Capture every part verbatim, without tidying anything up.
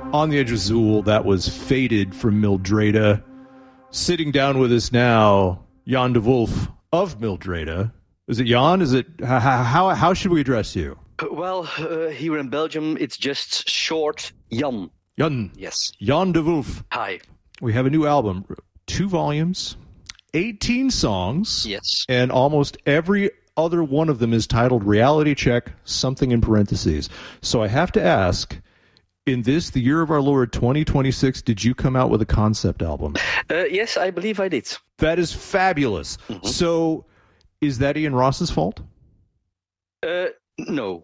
On the Edge of Zool, that was Faded from Mildreda. Sitting down with us now, Jan de Wolf of Mildreda. Is it Jan? Is it how how, how should we address you? Well, uh, here in Belgium, it's just short Jan. Jan. Yes. Jan de Wolf. Hi. We have a new album, two volumes, eighteen songs. Yes. And almost every other one of them is titled Reality Check, something in parentheses. So I have to ask, in this, the year of our Lord twenty twenty-six, did you come out with a concept album? Uh, yes, I believe I did. That is fabulous. Mm-hmm. So is that Ian Ross's fault? Uh, no.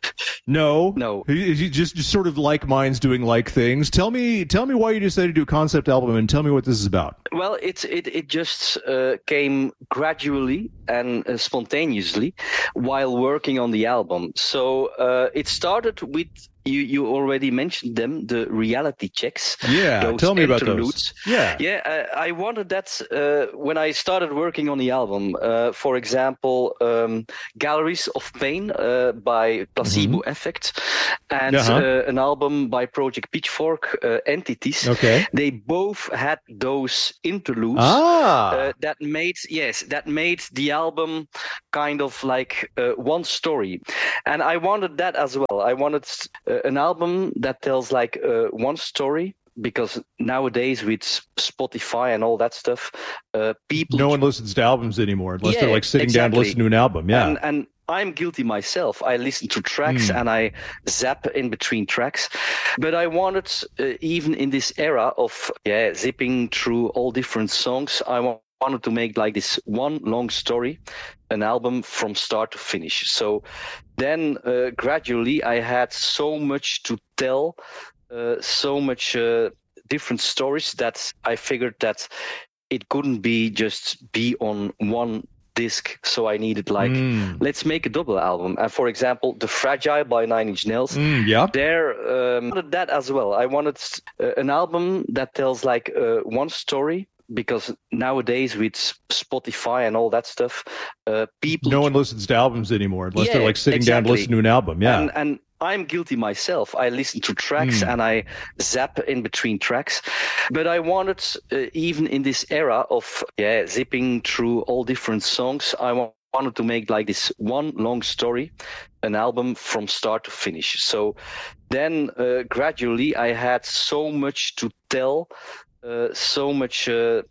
No? No. You just, just sort of like minds doing like things. Tell me tell me why you decided to do a concept album and tell me what this is about. Well, it it, it just uh, came gradually and uh, spontaneously while working on the album. So uh, it started with, you, you already mentioned them, the reality checks. Yeah, tell me about those. Yeah, yeah. Uh, I wanted that uh, when I started working on the album. Uh, for example, um, Galleries of Pain uh, by Placebo mm-hmm. Effect, and uh-huh. uh, an album by Project Pitchfork, uh, Entities. Okay. They both had those interludes ah. uh, that made yes that made the album kind of like uh, one story, and I wanted that as well. I wanted uh, an album that tells like uh, one story. Because nowadays with Spotify and all that stuff, uh, people... No one listens to albums anymore unless yeah, they're like sitting exactly. down to listen to an album. Yeah. And, and I'm guilty myself. I listen to tracks mm. and I zap in between tracks. But I wanted, uh, even in this era of yeah zipping through all different songs, I wanted to make like this one long story, an album from start to finish. So then uh, gradually I had so much to tell, Uh, so much uh, different stories that I figured that it couldn't be just be on one disc. So I needed like, mm. let's make a double album. And for example, The Fragile by Nine Inch Nails. Mm, yeah. There, um, I wanted that as well. I wanted uh, an album that tells like uh, one story. Because nowadays with Spotify and all that stuff, uh, people... No one listens to albums anymore unless yeah, they're like sitting exactly. down to listen to an album. Yeah. And, and I'm guilty myself. I listen to tracks mm. and I zap in between tracks. But I wanted, uh, even in this era of yeah zipping through all different songs, I wanted to make like this one long story, an album from start to finish. So then uh, gradually I had so much to tell, uh, so much uh,